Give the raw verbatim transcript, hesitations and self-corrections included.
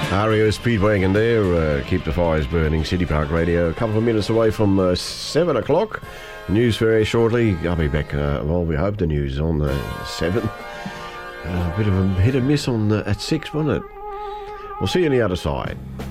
R E O Speedwagon there, uh, keep the fires burning, City Park Radio. A couple of minutes away from uh, seven o'clock. News very shortly. I'll be back, uh, well, we hope the news is on uh, seven. Uh, a bit of a hit and miss on uh, at six, wasn't it? We'll see you on the other side.